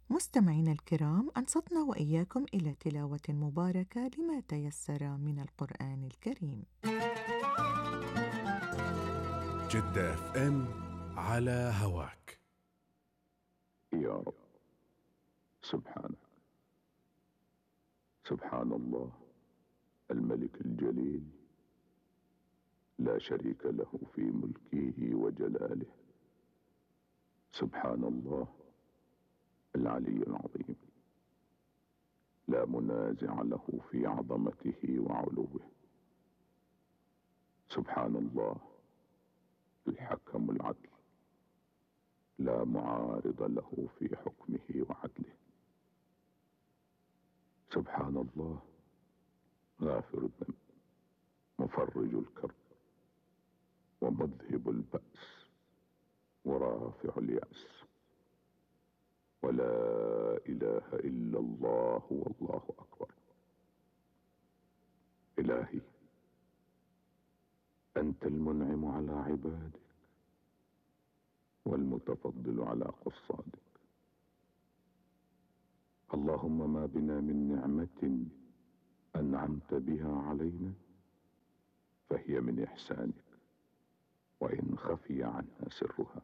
مستمعينا الكرام، أنصتنا وإياكم إلى تلاوة مباركة لما تيسر من القرآن الكريم. جدة اف ام على هواك. يا رب، سبحانه، سبحان الله الملك الجليل، لا شريك له في ملكه وجلاله. سبحان الله العلي العظيم، لا منازع له في عظمته وعلوه. سبحان الله الحكم العدل، لا معارض له في حكمه وعدله. سبحان الله غافر الذنب، مفرج الكرب، ومذهب البأس، ورافع اليأس. ولا إله إلا الله والله أكبر. إلهي، أنت المنعم على عبادك والمتفضل على قصادك. اللهم ما بنا من نعمة أنعمت بها علينا فهي من إحسانك، وإن خفي عنها سرها.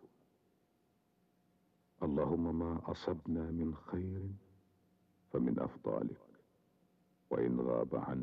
اللهم ما أصبنا من خير فمن أفضالك، وإن غاب عنا